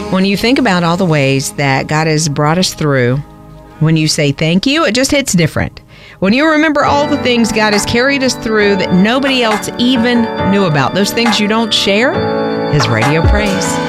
When you think about all the ways that God has brought us through, when you say thank you, it just hits different. When you remember all the things God has carried us through that nobody else even knew about, those things you don't share, is Radio Praise.